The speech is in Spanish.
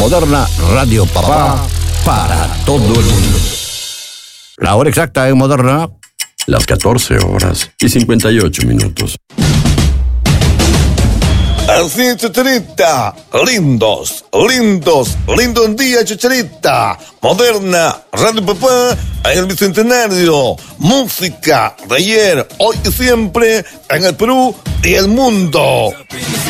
Moderna Radio Papá para todo el mundo. La hora exacta en Moderna. Las 14:58. Así, Chicharita. Lindos día, Chicharita. Moderna, Radio Papá, en el Bicentenario. Música de ayer, hoy y siempre, en el Perú y el mundo.